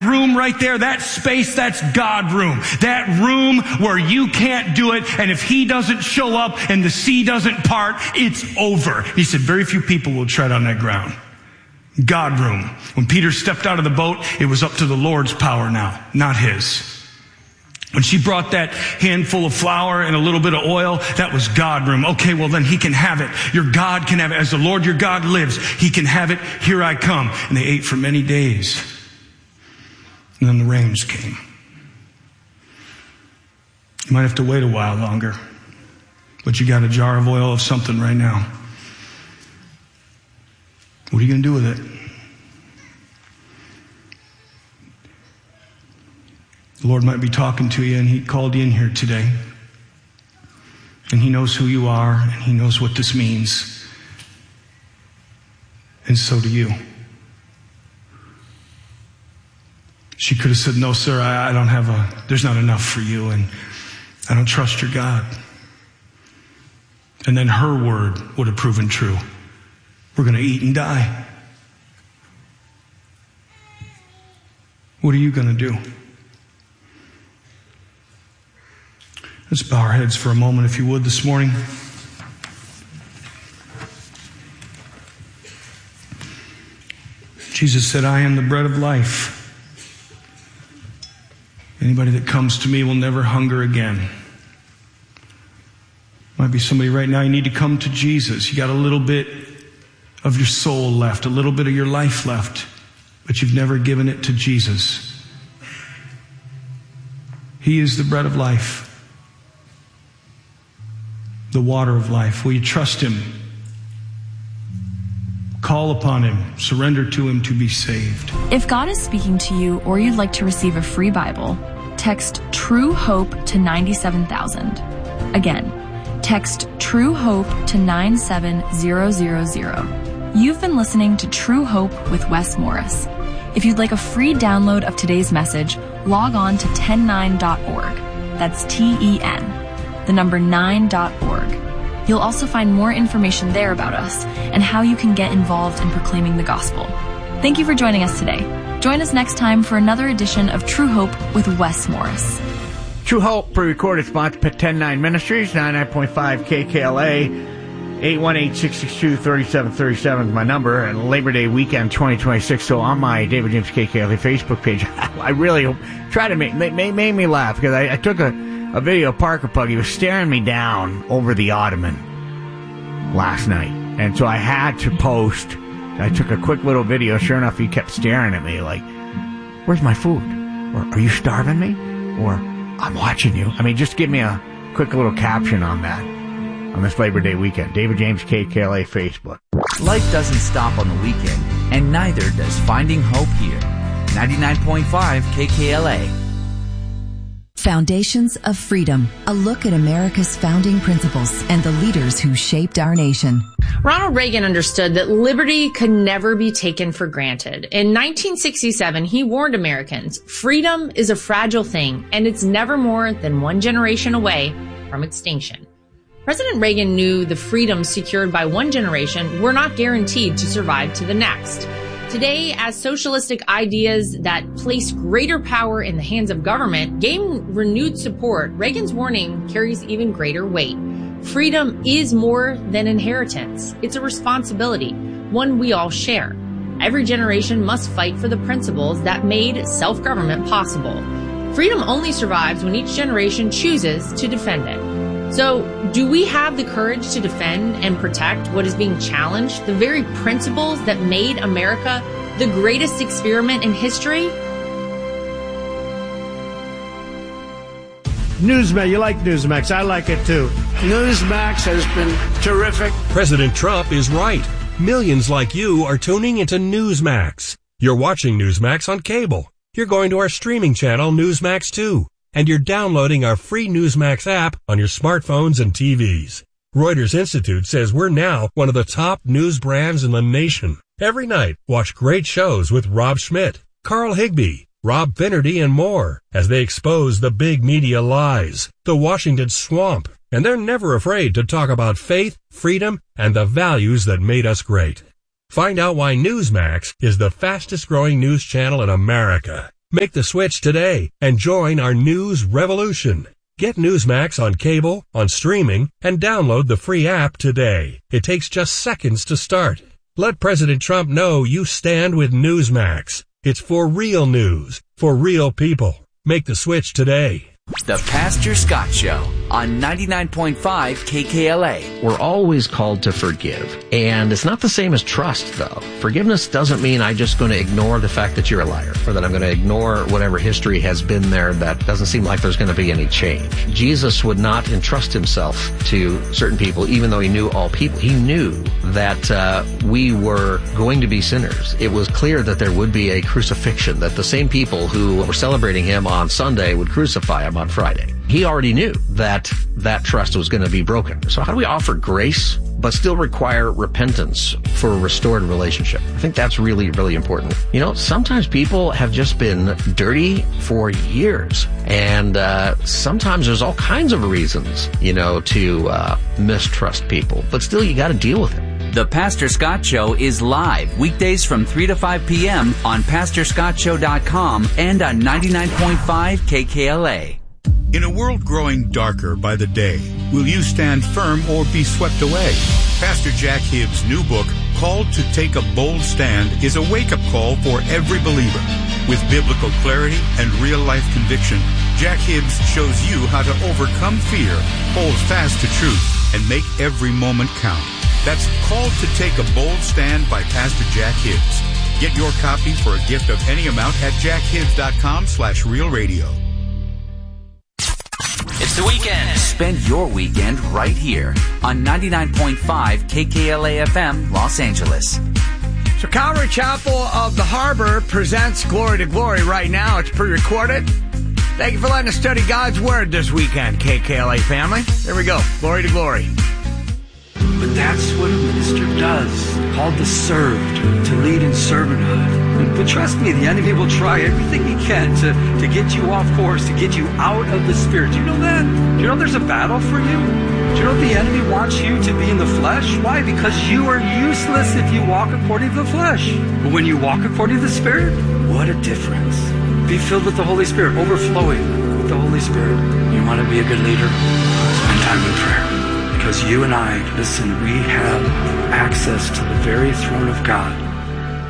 room right there, that space, that's God room. That room where you can't do it, and if he doesn't show up and the sea doesn't part, it's over. He said very few people will tread on that ground. God room. When Peter stepped out of the boat, it was up to the Lord's power now, not his. When she brought that handful of flour and a little bit of oil, that was God room. Okay, well then he can have it. Your God can have it. As the Lord your God lives, he can have it. Here I come. And they ate for many days. And then the rains came. You might have to wait a while longer, but you got a jar of oil of something right now. What are you going to do with it? The Lord might be talking to you, and he called you in here today. And he knows who you are, and he knows what this means. And so do you. She could have said, no, sir, I don't have there's not enough for you, and I don't trust your God. And then her word would have proven true. We're going to eat and die. What are you going to do? Let's bow our heads for a moment, if you would, this morning. Jesus said, I am the bread of life. Anybody that comes to me will never hunger again. Might be somebody right now, you need to come to Jesus. You got a little bit of your soul left, a little bit of your life left, but you've never given it to Jesus. He is the bread of life, the water of life. Will you trust him? Call upon him. Surrender to him to be saved. If God is speaking to you or you'd like to receive a free Bible, text True Hope to 97,000. Again, text True Hope to 97000. You've been listening to True Hope with Wes Morris. If you'd like a free download of today's message, log on to 109.org. That's TEN, the number 9.org. You'll also find more information there about us and how you can get involved in proclaiming the gospel. Thank you for joining us today. Join us next time for another edition of True Hope with Wes Morris. True Hope, pre-recorded, sponsored by 10-9 Ministries, 99.5 KKLA, 818-662-3737 is my number, and Labor Day weekend 2026. So on my David James KKLA Facebook page, I really try to make me laugh, because I took a video of Parker Pug. He was staring me down over the ottoman last night, and so I had to post. I took a quick little video. Sure enough, he kept staring at me like, where's my food? Or, are you starving me? Or, I'm watching you. I mean, just give me a quick little caption on that on this Labor Day weekend. David James KKLA Facebook. Life doesn't stop on the weekend, and neither does Finding Hope here. 99.5 KKLA. Foundations of Freedom, a look at America's founding principles and the leaders who shaped our nation. Ronald Reagan understood that liberty could never be taken for granted. In 1967, he warned Americans, freedom is a fragile thing, and it's never more than one generation away from extinction. President Reagan knew the freedoms secured by one generation were not guaranteed to survive to the next. Today, as socialistic ideas that place greater power in the hands of government gain renewed support, Reagan's warning carries even greater weight. Freedom is more than inheritance. It's a responsibility, one we all share. Every generation must fight for the principles that made self-government possible. Freedom only survives when each generation chooses to defend it. So, do we have the courage to defend and protect what is being challenged, the very principles that made America the greatest experiment in history? Newsmax, you like Newsmax. I like it too. Newsmax has been terrific. President Trump is right. Millions like you are tuning into Newsmax. You're watching Newsmax on cable. You're going to our streaming channel, Newsmax 2. And you're downloading our free Newsmax app on your smartphones and TVs. Reuters Institute says we're now one of the top news brands in the nation. Every night, watch great shows with Rob Schmidt, Carl Higbie, Rob Finnerty, and more as they expose the big media lies, the Washington swamp, and they're never afraid to talk about faith, freedom, and the values that made us great. Find out why Newsmax is the fastest growing news channel in America. Make the switch today and join our news revolution. Get Newsmax on cable, on streaming, and download the free app today. It takes just seconds to start. Let President Trump know you stand with Newsmax. It's for real news, for real people. Make the switch today. The Pastor Scott Show on 99.5 KKLA. We're always called to forgive. And it's not the same as trust, though. Forgiveness doesn't mean I'm just going to ignore the fact that you're a liar, or that I'm going to ignore whatever history has been there that doesn't seem like there's going to be any change. Jesus would not entrust himself to certain people, even though he knew all people. He knew that we were going to be sinners. It was clear that there would be a crucifixion, that the same people who were celebrating him on Sunday would crucify him on Friday. He already knew that that trust was going to be broken. So how do we offer grace but still require repentance for a restored relationship? I think that's really, really important. You know, sometimes people have just been dirty for years, and sometimes there's all kinds of reasons, you know, to mistrust people, but still you got to deal with it. The Pastor Scott Show is live weekdays from 3 to 5 p.m. on PastorScottShow.com and on 99.5 KKLA. In a world growing darker by the day, will you stand firm or be swept away? Pastor Jack Hibbs' new book, Called to Take a Bold Stand, is a wake-up call for every believer. With biblical clarity and real-life conviction, Jack Hibbs shows you how to overcome fear, hold fast to truth, and make every moment count. That's Called to Take a Bold Stand by Pastor Jack Hibbs. Get your copy for a gift of any amount at jackhibbs.com/realradio. It's the weekend. Spend your weekend right here on 99.5 KKLA FM, Los Angeles. So Calvary Chapel of the Harbor presents Glory to Glory right now. It's pre-recorded. Thank you for letting us study God's Word this weekend, KKLA family. There we go. Glory to Glory. But that's what a minister does, called to serve, to lead in servanthood. But trust me, the enemy will try everything he can to get you off course, to get you out of the Spirit. Do you know that? Do you know there's a battle for you? Do you know the enemy wants you to be in the flesh? Why? Because you are useless if you walk according to the flesh. But when you walk according to the Spirit, what a difference. Be filled with the Holy Spirit, overflowing with the Holy Spirit. You want to be a good leader? Spend time in prayer. Because you and I, listen, we have access to the very throne of God.